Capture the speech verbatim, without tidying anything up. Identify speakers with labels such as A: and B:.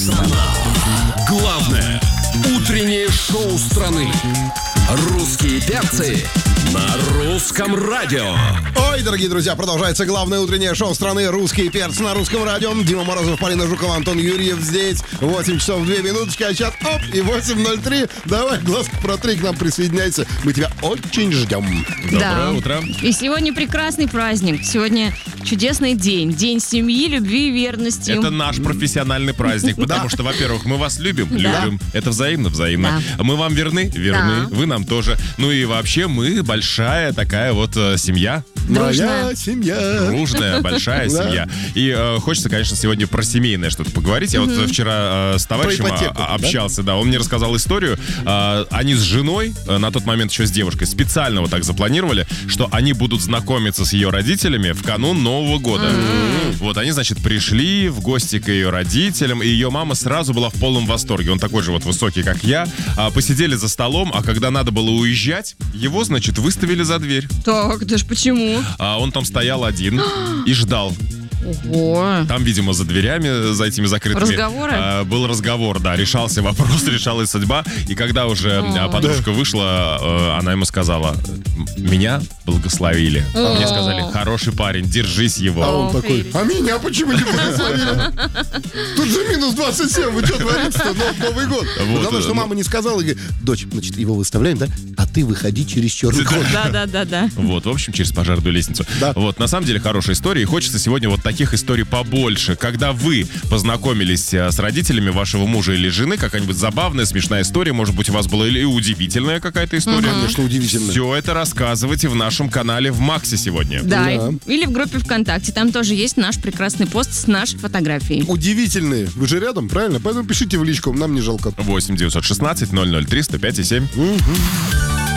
A: Главное утреннее шоу страны. Русские перцы на русском радио.
B: Ой, дорогие друзья, продолжается главное утреннее шоу страны «Русские перцы» на русском радио. Дима Морозов, Полина Жукова, Антон Юрьев здесь. восемь часов две минуточки, а сейчас оп, и восемь ноль три. Давай, глазку протри, к нам присоединяйся. Мы тебя очень ждем.
C: Доброе
D: Да.
C: утро.
D: И сегодня прекрасный праздник. Сегодня чудесный день. День семьи, любви и верности.
C: Это наш профессиональный праздник, потому что, во-первых, мы вас любим,
D: Да.
C: любим. Это взаимно, взаимно. Мы вам верны, верны.
D: Да.
C: Вы нам тоже. Ну и вообще мы большая такая вот э, семья.
D: Дружная.
B: Моя семья.
C: Дружная, большая
B: Да.
C: семья. И э, хочется, конечно, сегодня про семейное что-то поговорить. Я вот э, вчера э, с товарищем
B: Про ипотеку,
C: а, а, общался, да? Он мне рассказал историю. Э, они с женой, э, на тот момент еще с девушкой, специально вот так запланировали, что они будут знакомиться с ее родителями в канун Нового года. Вот они, значит, пришли в гости к ее родителям, и ее мама сразу была в полном восторге. Он такой же вот высокий, как я. А, посидели за столом, а когда надо было уезжать, его, значит, выставили за дверь.
D: Так, это ж почему?
C: А он там стоял один и ждал.
D: Ого.
C: Там, видимо, за дверями, за этими закрытыми...
D: Разговоры?
C: а, был разговор, да, решался вопрос, решалась судьба. И когда уже а,
D: Ой.
C: подружка вышла, а, она ему сказала: меня благословили.
D: О.
C: Мне сказали: хороший парень, держись
B: А
C: его.
B: он
D: О,
B: такой:
D: прелесть.
B: а меня почему не благословили? Тут же минус двадцать семь, вы что творите-то? Но- Новый год.
C: Вот,
B: Потому что
C: ну-
B: мама не сказала, и говорит: дочь, значит, его выставляем, да? А ты выходи через черный ход.
D: Да, да, да, да.
C: Вот, в общем, через пожарную лестницу.
B: Да.
C: Вот, на самом деле, хорошая история. И хочется сегодня вот таких историй побольше. Когда вы познакомились э, с родителями вашего мужа или жены, какая-нибудь забавная, смешная история, может быть, у вас была или удивительная какая-то история.
B: Конечно, удивительно.
C: Все это рассказывайте в нашем канале в Максе сегодня.
D: Да,
B: Да.
D: или в группе ВКонтакте. Там тоже есть наш прекрасный пост с нашей фотографией.
B: Удивительные. Вы же рядом, правильно? Поэтому пишите в личку, нам не жалко.
C: восемь девятьсот шестнадцать ноль ноль три сто пять и семь.